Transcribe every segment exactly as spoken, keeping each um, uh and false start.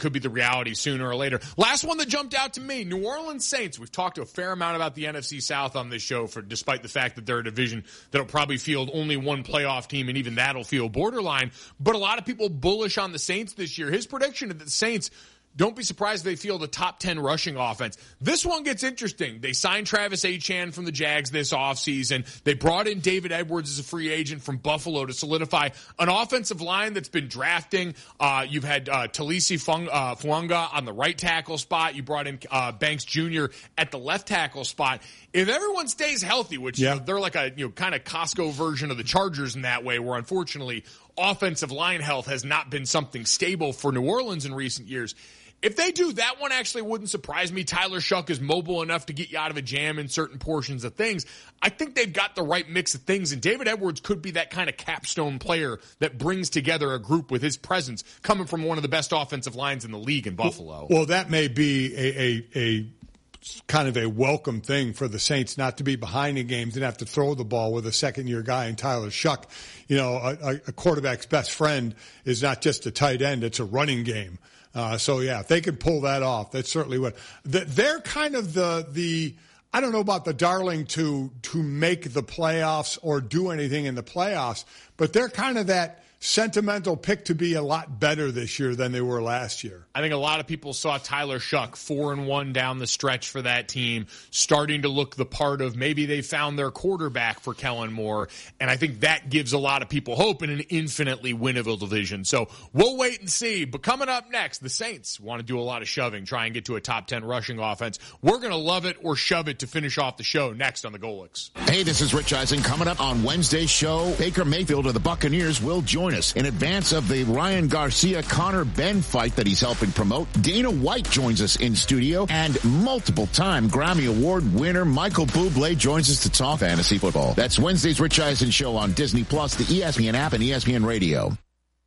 could be the reality sooner or later. Last one that jumped out to me, New Orleans Saints. We've talked a fair amount about the N F C South on this show, for despite the fact that they're a division that'll probably field only one playoff team, and even that'll feel borderline. But a lot of people bullish on the Saints this year. His prediction of the Saints, don't be surprised if they field a top ten rushing offense. This one gets interesting. They signed Travis Etienne from the Jags this offseason. They brought in David Edwards as a free agent from Buffalo to solidify an offensive line that's been drafting. Uh, you've had uh, Talisi Fung, uh, Fuanga on the right tackle spot. You brought in uh, Banks Junior at the left tackle spot. If everyone stays healthy, which yeah. you know, they're like a you know kind of Costco version of the Chargers in that way, where unfortunately offensive line health has not been something stable for New Orleans in recent years. If they do, that one actually wouldn't surprise me. Tyler Shuck is mobile enough to get you out of a jam in certain portions of things. I think they've got the right mix of things, and David Edwards could be that kind of capstone player that brings together a group with his presence, coming from one of the best offensive lines in the league in Buffalo. Well, well that may be a, a, a kind of a welcome thing for the Saints, not to be behind in games and have to throw the ball with a second-year guy in Tyler Shuck. You know, a, a quarterback's best friend is not just a tight end, it's a running game. Uh, so yeah, if they could pull that off, that certainly would. They're kind of the, the, I don't know about the darling to, to make the playoffs or do anything in the playoffs, but they're kind of that sentimental pick to be a lot better this year than they were last year. I think a lot of people saw Tyler Shuck four and one down the stretch for that team, starting to look the part of maybe they found their quarterback for Kellen Moore. And I think that gives a lot of people hope in an infinitely winnable division. So we'll wait and see. But coming up next, the Saints want to do a lot of shoving, try and get to a top ten rushing offense. We're going to love it or shove it to finish off the show next on the Golics. Hey, this is Rich Eisen. Coming up on Wednesday's show, Baker Mayfield of the Buccaneers will join us in advance of the Ryan Garcia-Connor Ben fight that he's helping promote. Dana White joins us in studio, and multiple-time Grammy Award winner Michael Bublé joins us to talk fantasy football. That's Wednesday's Rich Eisen Show on Disney Plus, the E S P N app, and E S P N Radio.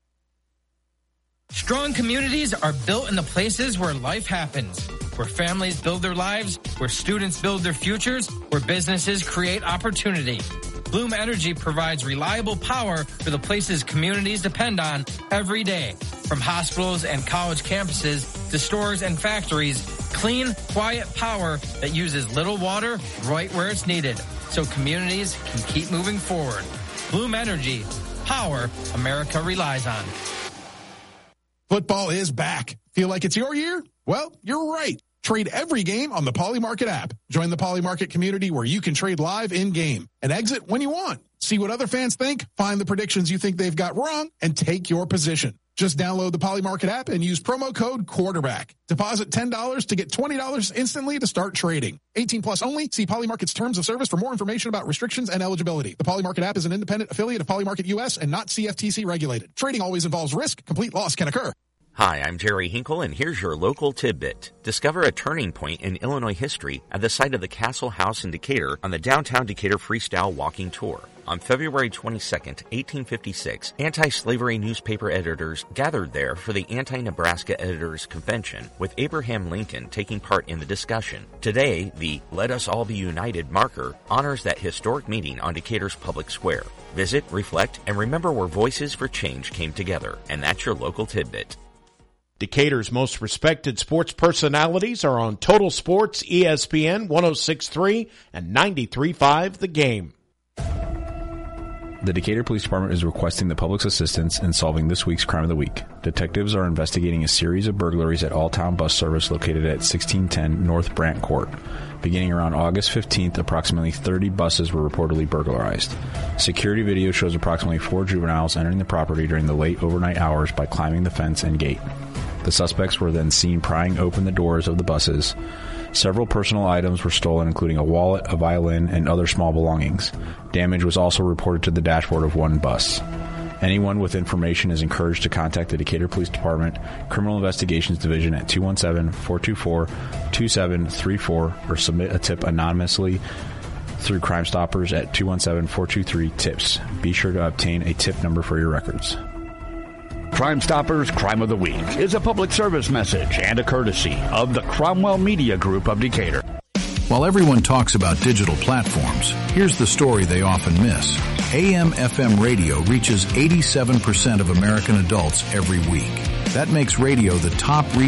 Strong communities are built in the places where life happens, where families build their lives, where students build their futures, where businesses create opportunity. Bloom Energy provides reliable power for the places communities depend on every day. From hospitals and college campuses to stores and factories, clean, quiet power that uses little water right where it's needed, so communities can keep moving forward. Bloom Energy, power America relies on. Football is back. Feel like it's your year? Well, you're right. Trade every game on the Polymarket app. Join the Polymarket community where you can trade live in-game and exit when you want. See what other fans think, find the predictions you think they've got wrong, and take your position. Just download the Polymarket app and use promo code QUARTERBACK. Deposit ten dollars to get twenty dollars instantly to start trading. eighteen plus only. See Polymarket's terms of service for more information about restrictions and eligibility. The Polymarket app is an independent affiliate of Polymarket U S and not C F T C regulated. Trading always involves risk. Complete loss can occur. Hi, I'm Jerry Hinkle, and here's your local tidbit. Discover a turning point in Illinois history at the site of the Castle House in Decatur on the Downtown Decatur Freestyle Walking Tour. On February twenty-second, eighteen fifty-six, anti-slavery newspaper editors gathered there for the Anti-Nebraska Editors Convention, with Abraham Lincoln taking part in the discussion. Today, the Let Us All Be United marker honors that historic meeting on Decatur's public square. Visit, reflect, and remember where Voices for Change came together. And that's your local tidbit. Decatur's most respected sports personalities are on Total Sports, E S P N one oh six point three and ninety-three point five The Game. The Decatur Police Department is requesting the public's assistance in solving this week's Crime of the Week. Detectives are investigating a series of burglaries at All-Town Bus Service located at sixteen ten North Brant Court. Beginning around August fifteenth, approximately thirty buses were reportedly burglarized. Security video shows approximately four juveniles entering the property during the late overnight hours by climbing the fence and gate. The suspects were then seen prying open the doors of the buses. Several personal items were stolen, including a wallet, a violin, and other small belongings. Damage was also reported to the dashboard of one bus. Anyone with information is encouraged to contact the Decatur Police Department Criminal Investigations Division at two one seven, four two four, two seven three four or submit a tip anonymously through Crime Stoppers at two one seven, four two three, TIPS. Be sure to obtain a tip number for your records. Crime Stoppers Crime of the Week is a public service message and a courtesy of the Cromwell Media Group of Decatur. While everyone talks about digital platforms, here's the story they often miss. A M F M radio reaches eighty-seven percent of American adults every week. That makes radio the top